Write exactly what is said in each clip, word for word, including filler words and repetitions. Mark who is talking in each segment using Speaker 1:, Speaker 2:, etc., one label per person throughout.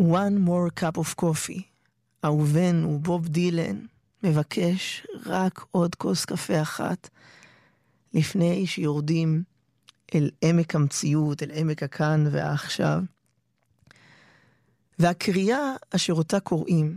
Speaker 1: One more cup of coffee. אהובן ובוב דילן מבקש רק עוד כוס קפה אחת לפני שיורדים אל עמק המציאות, אל עמק הכאן והעכשיו. והקריאה אשר אותה קוראים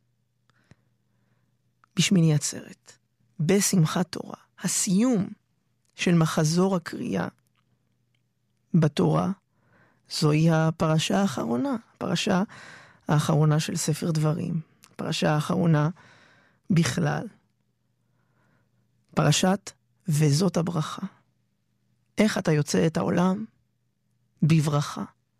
Speaker 1: בשמיני עצרת, בשמחת תורה, הסיום של מחזור הקריאה בתורה, זוהי הפרשה האחרונה, הפרשה האחרונה של ספר דברים, הפרשה האחרונה בכלל. פרשת וזאת הברכה. איך אתה יוצא את העולם? בברכה.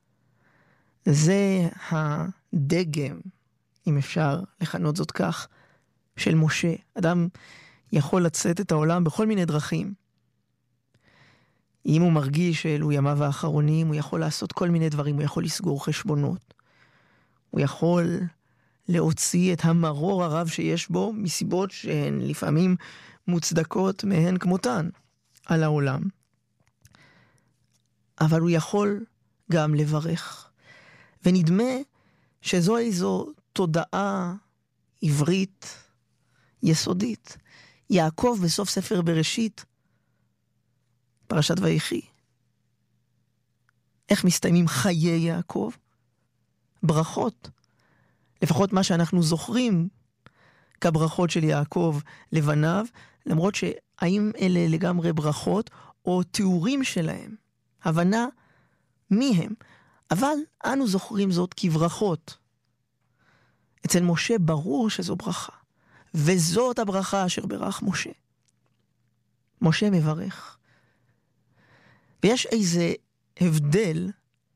Speaker 1: זה הדגם, אם אפשר לכנות זאת כך, של משה. אדם יכול לצאת את העולם בכל מיני דרכים. אם הוא מרגיש שאלו ימיו האחרונים, הוא יכול לעשות כל מיני דברים, הוא יכול לסגור חשבונות. הוא יכול להוציא את המרור הרב שיש בו, מסיבות שהן לפעמים מוצדקות מהן כמותן על העולם. אבל הוא יכול גם לברך. ונדמה שזו איזו תודעה עברית יסודית. יעקב בסוף ספר בראשית, פרשת ויחי. איך מסתיימים חיי יעקב? ברכות. לפחות מה שאנחנו זוכרים כברכות של יעקב לבניו, למרות שהאם אלה לגמרי ברכות או תיאורים שלהם, הבנה מי הם. אבל אנו זוכרים זאת כברכות. אצל משה ברור שזו ברכה. וזאת הברכה אשר ברך משה. משה מברך. ויש איזה הבדל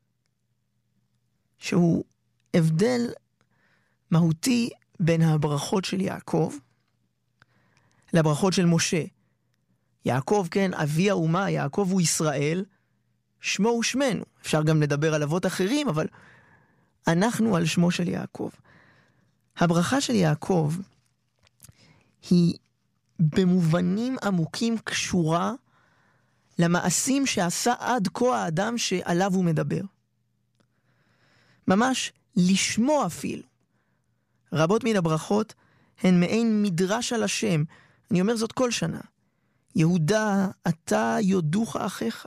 Speaker 1: שהוא הבדל מהותי בין הברכות של יעקב לברכות של משה. יעקב, כן, אבי האומה, יעקב הוא ישראל, שמו הוא שמנו. אפשר גם לדבר על אבות אחרים, אבל אנחנו על שמו של יעקב. הברכה של יעקב היא במובנים עמוקים קשורה למעשים שעשה עד כה האדם שעליו הוא מדבר. ממש לשמו אפילו. רבות מן הברכות הן מעין מדרש על השם. אני אומר זאת כל שנה. יהודה, אתה יודוך אחיך.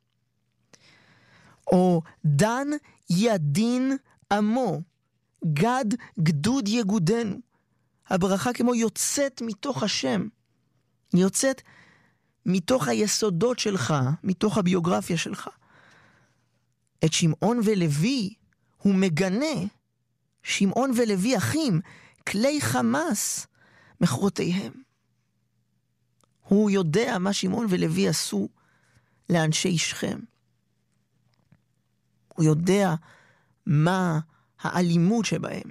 Speaker 1: או דן ידין עמו, גד גדוד יגודנו. הברכה כמו יוצאת מתוך השם. היא יוצאת מתוך היסודות שלך, מתוך הביוגרפיה שלך. את שמעון ולוי הוא מגנה. שמעון ולוי אחים, כלי חמאס מחרותיהם. הוא יודע מה שמעון ולוי עשו לאנשי שכם. הוא יודע מה האלימות שבהם.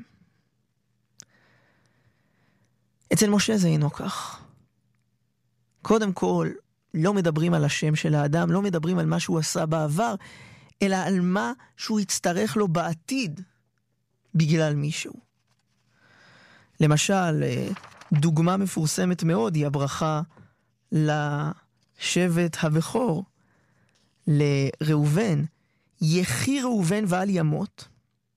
Speaker 1: אצל משה זה אינו כך. קודם כל, לא מדברים על השם של האדם, לא מדברים על מה שהוא עשה בעבר, אלא על מה שהוא יצטרך לו בעתיד בגלל מישהו. למשל, דוגמה מפורסמת מאוד היא הברכה לשבט הבכור, לראובן, יחי ראובן ועל ימות,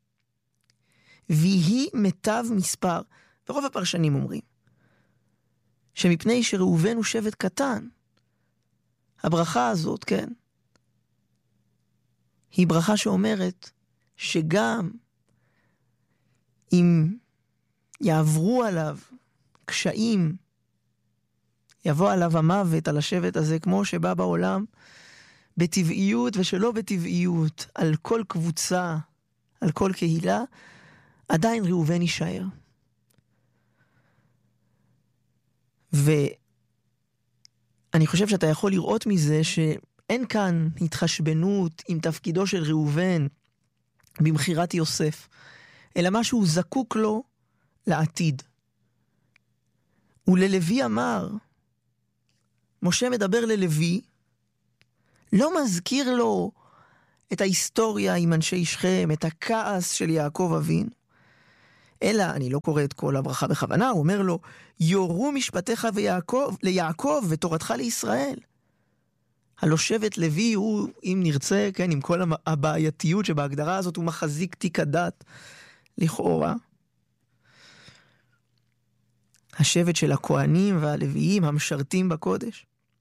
Speaker 1: ויהי מיטב מספר. ורוב הפרשנים אומרים, שמפני שראובן הוא שבט קטן, הברכה הזאת, כן, היא ברכה שאומרת שגם אם יעברו עליו קשיים, יבוא עליו המוות על השבט הזה, כמו שבא בעולם, בטבעיות ושלא בטבעיות, על כל קבוצה, על כל קהילה, עדיין ראובן יישאר. ואני חושב שאתה יכול לראות מזה שאין כאן התחשבנות עם תפקידו של ראובן במחירת יוסף, אלא מה שהוא זקוק לו לעתיד. וללוי אמר, משה מדבר ללוי, לא מזכיר לו את ההיסטוריה עם אנשי שכם, את הכעס של יעקב אבינו, אלא, אני לא קורא את כל הברכה בכוונה, הוא אומר לו, יורו משפטיך ויעקב, ליעקב ותורתך לישראל. הלא שבט לוי הוא, אם נרצה, כן, עם כל הבעייתיות שבהגדרה הזאת, הוא מחזיק תיק הדת לכאורה. השבט של הכהנים והלוויים המשרתים בקודש.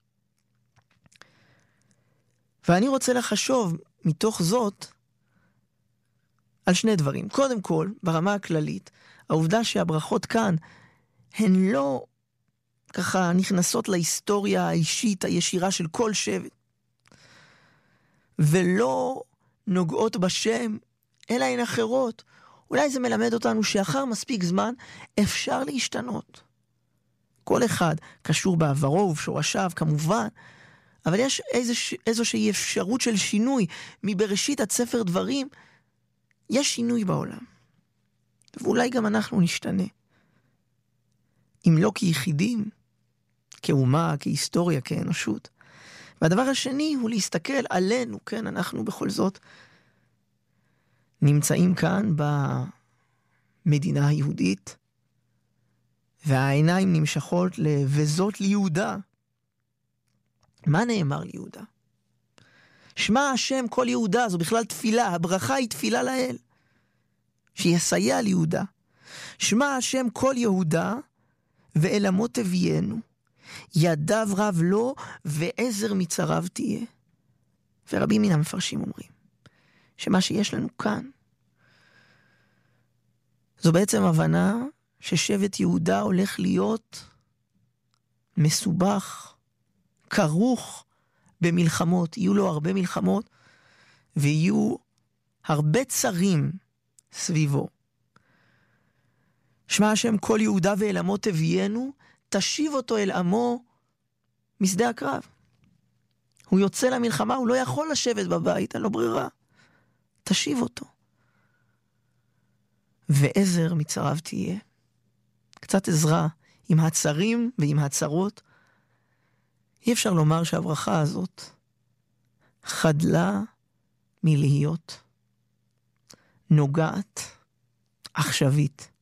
Speaker 1: ואני רוצה לחשוב מתוך זאת על שני דברים. קודם כל, ברמה הכללית, העובדה שהברכות כאן הן לא ככה נכנסות להיסטוריה האישית הישירה של כל שבט, ולא נוגעות בשם, אלא הן אחרות. אולי זה מלמד אותנו שאחר מספיק זמן אפשר להשתנות. כל אחד קשור בעברו ובשורשיו כמובן, אבל יש איזוש, איזושהי אפשרות של שינוי. מבראשית עד ספר דברים, יש שינוי בעולם. ואולי גם אנחנו נשתנה. אם לא כיחידים, כאומה, כהיסטוריה, כאנושות. והדבר השני הוא להסתכל עלינו, כן, אנחנו בכל זאת נמצאים כאן במדינה היהודית, והעיניים נמשכות לבזות ליהודה. מה נאמר ליהודה? שמע השם כל יהודה, זו בכלל תפילה, הברכה היא תפילה לאל, שיסייע ליהודה. שמע השם כל יהודה, ואל עמו תביאנו, ידיו רב לו, ועזר מצריו תהיה. ורבים מן המפרשים אומרים, שמה שיש לנו כאן, זו בעצם הבנה ששבט יהודה הולך להיות מסובך, כרוך במלחמות. יהיו לו הרבה מלחמות, ויהיו הרבה צרים סביבו. שמע השם כל יהודה ואל עמו תביאנו, תשיב אותו אל עמו משדה הקרב. הוא יוצא למלחמה, הוא לא יכול לשבת בבית, אין לו ברירה. תשיב אותו. ועזר מצריו תהיה. קצת עזרה עם הצרים ועם הצרות. אי אפשר לומר שהברכה הזאת חדלה מלהיות, נוגעת, עכשווית.